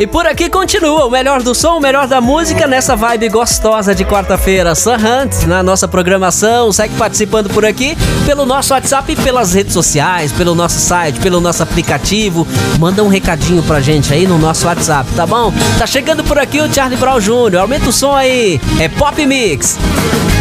E por aqui continua o melhor do som, o melhor da música nessa vibe gostosa de quarta-feira. Sun Hunt na nossa programação. Segue participando por aqui pelo nosso WhatsApp e pelas redes sociais, pelo nosso site, pelo nosso aplicativo. Manda um recadinho pra gente aí no nosso WhatsApp, tá bom? Tá chegando por aqui o Charlie Brown Jr. Aumenta o som aí. É Pop Mix.